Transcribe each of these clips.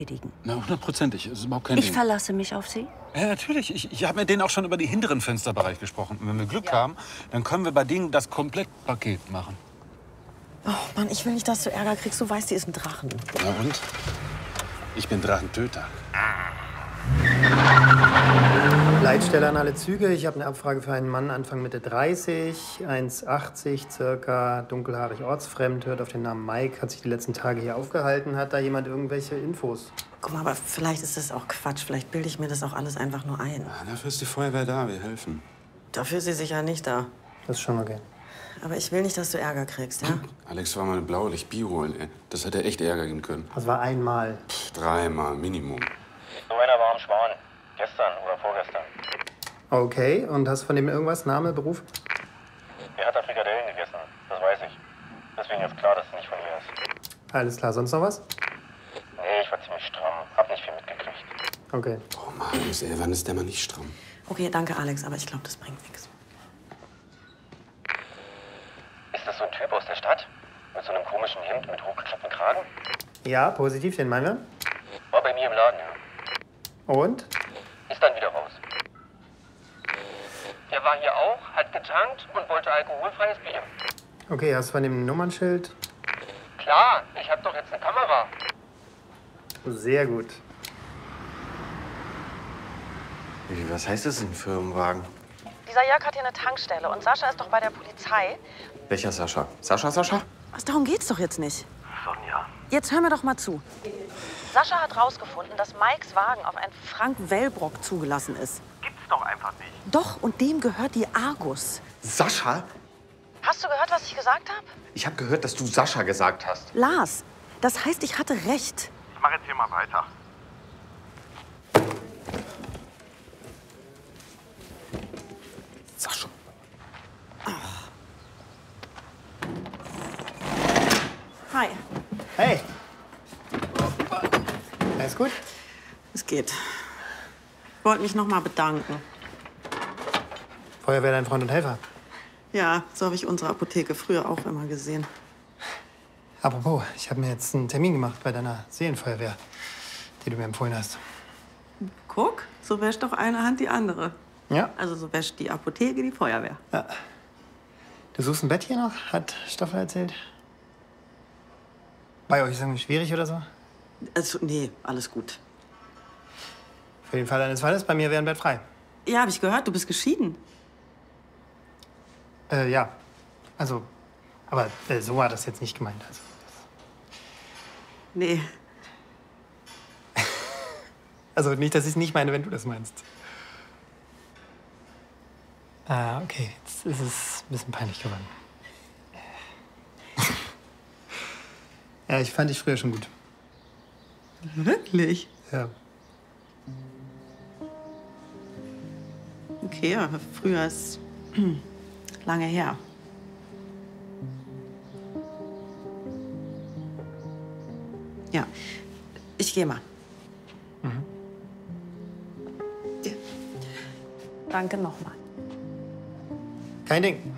Na, hundertprozentig. Das ist überhaupt kein Ich Ding. verlasse mich auf Sie. Ja, natürlich. Ich habe mit denen auch schon über die hinteren Fensterbereich gesprochen. Und wenn wir Glück haben, dann können wir bei denen das Komplettpaket machen. Oh Mann, ich will nicht, dass du Ärger kriegst. Du weißt, die ist ein Drachen. Na und? Ich bin Drachentöter. Leitstelle an alle Züge. Ich habe eine Abfrage für einen Mann Anfang Mitte 30, 1,80 circa, dunkelhaarig, ortsfremd, hört auf den Namen Mike, hat sich die letzten Tage hier aufgehalten. Hat da jemand irgendwelche Infos? Guck mal, aber vielleicht ist das auch Quatsch. Vielleicht bilde ich mir das auch alles einfach nur ein. Ja, dafür ist die Feuerwehr da, wir helfen. Dafür ist sie sicher nicht da. Das ist schon okay. Aber ich will nicht, dass du Ärger kriegst, ja? Alex war mal ein Blaulicht-Bier holen, ey. Das hätte echt Ärger geben können. Das war einmal. 3-mal, Minimum. So einer war am Sparen. Gestern oder vorgestern. Okay, und hast du von dem irgendwas? Name, Beruf? Er hat da Frikadellen gegessen. Das weiß ich. Deswegen ist klar, dass es nicht von ihr ist. Alles klar, sonst noch was? Nee, ich war ziemlich stramm. Hab nicht viel mitgekriegt. Okay. Oh Marius, ey, wann ist der mal nicht stramm? Okay, danke, Alex, aber ich glaube, das bringt nichts. Ist das so ein Typ aus der Stadt? Mit so einem komischen Hemd mit hochgeklappten Kragen? Ja, positiv, den meinen wir. War bei mir im Laden, ja. Und? Ist dann wieder raus. Er war hier auch, hat getankt und wollte alkoholfreies Bier. Okay, hast du von dem Nummernschild? Klar, ich hab doch jetzt eine Kamera. Sehr gut. Was heißt das, ein Firmenwagen? Dieser Jörg hat hier eine Tankstelle und Sascha ist doch bei der Polizei. Welcher Sascha? Sascha? Was, darum geht's doch jetzt nicht. Sonja. Jetzt hör mir doch mal zu. Sascha hat rausgefunden, dass Mikes Wagen auf einen Frank Wellbrock zugelassen ist. Gibt's doch einfach nicht. Doch, und dem gehört die Argus. Sascha? Hast du gehört, was ich gesagt habe? Ich habe gehört, dass du Sascha gesagt hast. Lars, das heißt, ich hatte recht. Ich mach jetzt hier mal weiter. Sascha. Hi. Hey! Alles gut? Es geht. Ich wollte mich noch mal bedanken. Feuerwehr, dein Freund und Helfer. Ja, so habe ich unsere Apotheke früher auch immer gesehen. Apropos, ich habe mir jetzt einen Termin gemacht bei deiner Seelenfeuerwehr, die du mir empfohlen hast. Guck, so wäscht doch eine Hand die andere. Ja? Also so wäscht die Apotheke die Feuerwehr. Ja. Du suchst ein Bett hier noch, hat Stoffel erzählt. Bei euch ist irgendwie schwierig oder so? Also, nee, alles gut. Für den Fall eines Falles, bei mir wäre ein Bett frei. Ja, habe ich gehört, du bist geschieden. Ja. Also, aber so war das jetzt nicht gemeint. Also, Nee. also nicht, dass ich es nicht meine, wenn du das meinst. Ah, okay. Jetzt ist es ein bisschen peinlich geworden. Ja, ich fand dich früher schon gut. Wirklich? Ja. Okay, aber früher ist lange her. Ja, ich gehe mal. Ja. Danke nochmal. Kein Ding.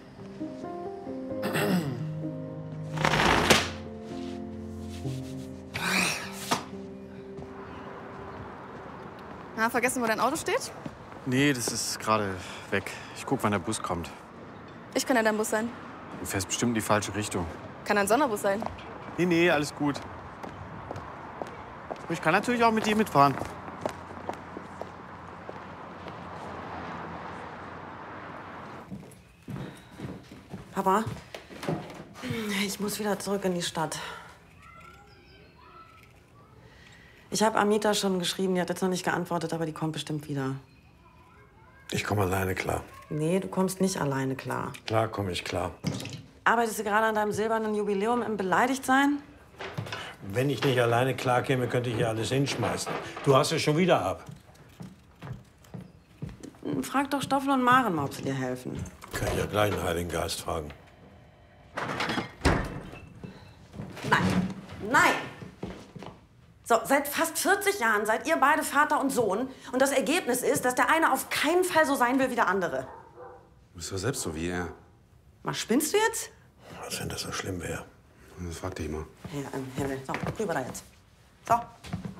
Na, vergessen, wo dein Auto steht? Nee, das ist gerade weg. Ich guck, wann der Bus kommt. Ich kann ja dein Bus sein. Du fährst bestimmt in die falsche Richtung. Kann ein Sonderbus sein. Nee, alles gut. Ich kann natürlich auch mit dir mitfahren. Papa, ich muss wieder zurück in die Stadt. Ich habe Amita schon geschrieben, die hat jetzt noch nicht geantwortet, aber die kommt bestimmt wieder. Ich komme alleine klar. Nee, du kommst nicht alleine klar. Klar komme ich klar. Arbeitest du gerade an deinem silbernen Jubiläum im Beleidigtsein? Wenn ich nicht alleine klar käme, könnte ich hier alles hinschmeißen. Du hast es schon wieder ab. Frag doch Stoffel und Maren mal, ob sie dir helfen. Kann ich ja gleich den Heiligen Geist fragen. Nein. Nein! So, seit fast 40 Jahren seid ihr beide Vater und Sohn. Und das Ergebnis ist, dass der eine auf keinen Fall so sein will wie der andere. Du bist doch selbst so wie er. Was, spinnst du jetzt? Was, wenn das so schlimm wäre? Das frag dich mal. Ja, Himmel. So, rüber da jetzt. So.